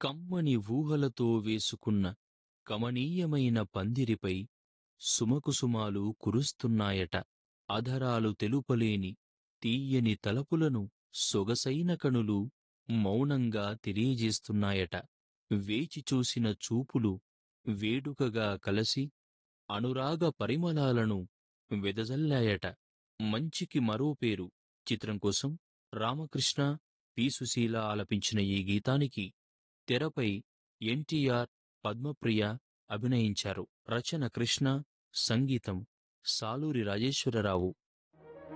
కమ్మని ఊహలతో వేసుకున్న కమనీయమైన పందిరిపై సుమకుసుమాలు కురుస్తున్నాయట. అధరాలు తెలుపలేని తీయని తలపులను సొగసైన కనులు మౌనంగా తెలియజేస్తున్నాయట. వేచి చూసిన చూపులు వేడుకగా కలసి అనురాగ పరిమళాలను వెదజల్లాయట. మంచికి మరో పేరు చిత్రం కోసం రామకృష్ణ, పి. సుశీల ఆలపించిన ఈ గీతానికి తెరపై ఎన్టీఆర్, పద్మప్రియ అభినయించారు. రచన కృష్ణ, సంగీతం సాలూరి రాజేశ్వరరావు.